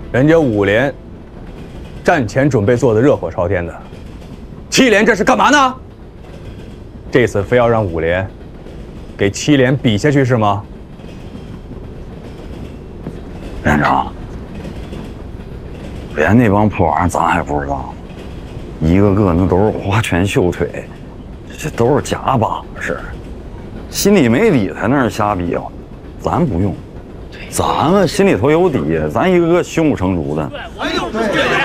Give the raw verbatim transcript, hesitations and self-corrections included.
人家五连战前准备做的热火朝天的，七连这是干嘛呢？这次非要让五连给七连比下去是吗？ 连长，连那帮破玩意儿咱还不知道，一个个那都是花拳绣腿，这都是假把式，心里没底才那儿瞎比划。咱不用，咱们心里头有底，咱一个个胸有成竹的。 对，